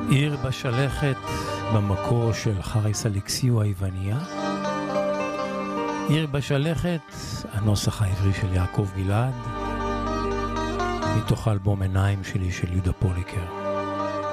עיר בשלכת במקור של חריס אלכסיו היווניה. עיר בשלכת, הנוסח העברי של יעקב גלעד, מתוך האלבום עיניים שלי של יהודה פוליקר.